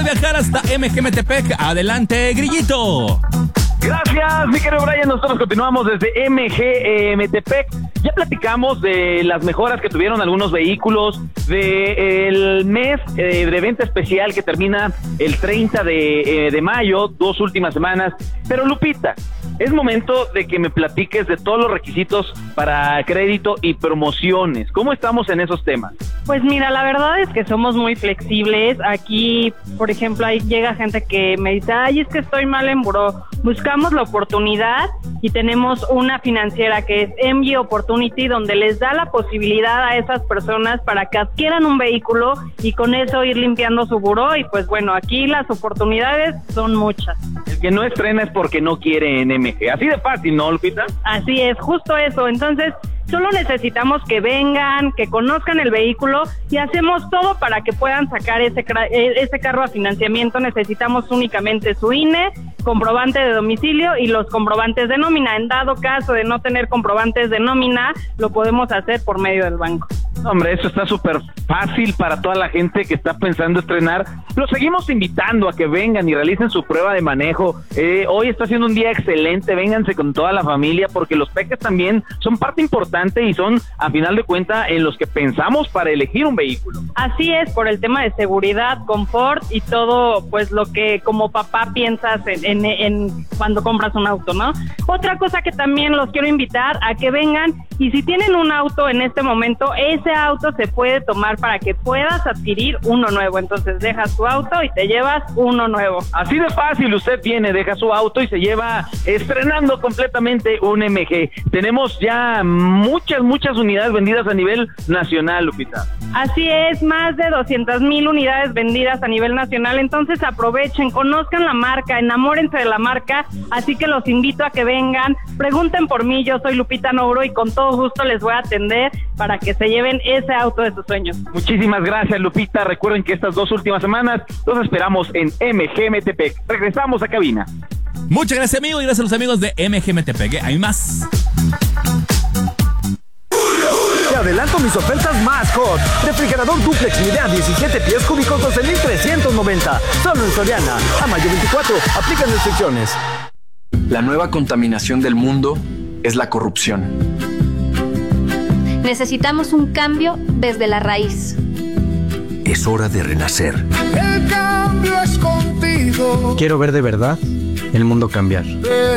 viajar hasta MG Metepec. Adelante, Grillito. Gracias, mi querido Brian. Nosotros continuamos desde MG Metepec. Ya platicamos de las mejoras que tuvieron algunos vehículos, del mes de venta especial que termina el 30 de mayo, 2 últimas semanas. Pero Lupita, es momento de que me platiques de todos los requisitos para crédito y promociones. ¿Cómo estamos en esos temas? Pues mira, la verdad es que somos muy flexibles. Aquí, por ejemplo, ahí llega gente que me dice, ay, es que estoy mal en buró. Buscamos la oportunidad y tenemos una financiera que es MG Opportunity, donde les da la posibilidad a esas personas para que adquieran un vehículo y con eso ir limpiando su buró. Y pues bueno, aquí las oportunidades son muchas. El que no estrena es porque no quiere en MG. Así de fácil, ¿no, Lupita? Así es, justo eso. Entonces, solo necesitamos que vengan, que conozcan el vehículo y hacemos todo para que puedan sacar ese carro a financiamiento. Necesitamos únicamente su INE, comprobante de domicilio y los comprobantes de nómina. En dado caso de no tener comprobantes de nómina, lo podemos hacer por medio del banco. Hombre, eso está súper fácil para toda la gente que está pensando estrenar. Los seguimos invitando a que vengan y realicen su prueba de manejo. Hoy está siendo un día excelente, vénganse con toda la familia porque los peques también son parte importante y son, a final de cuentas, en los que pensamos para elegir un vehículo. Así es, por el tema de seguridad, confort y todo, pues lo que como papá piensas en cuando compras un auto, ¿no? Otra cosa que también los quiero invitar a que vengan y si tienen un auto en este momento, ese auto se puede tomar para que puedas adquirir uno nuevo. Entonces dejas tu auto y te llevas uno nuevo. Así de fácil, usted viene, deja su auto y se lleva estrenando completamente un MG. Tenemos ya muchas unidades vendidas a nivel nacional, Lupita. Así es, más de 200,000 unidades vendidas a nivel nacional. Entonces aprovechen, conozcan la marca, enamórense de la marca. Así que los invito a que vengan, pregunten por mí, yo soy Lupita Nouro y con todo gusto les voy a atender para que se lleven ese auto de sus sueños. Muchísimas gracias, Lupita. Recuerden que estas 2 últimas semanas los esperamos en MG Metepec. Regresamos a cabina. Muchas gracias, amigo, y gracias a los amigos de MG Metepec. Hay más. Te adelanto mis ofertas más hot. Refrigerador duplex Midea 17 pies cúbicos 12,390. Solo en Soriana. A mayo 24. Aplican restricciones. La nueva contaminación del mundo es la corrupción. Necesitamos un cambio desde la raíz. Es hora de renacer. El cambio es contigo. Quiero ver de verdad el mundo cambiar.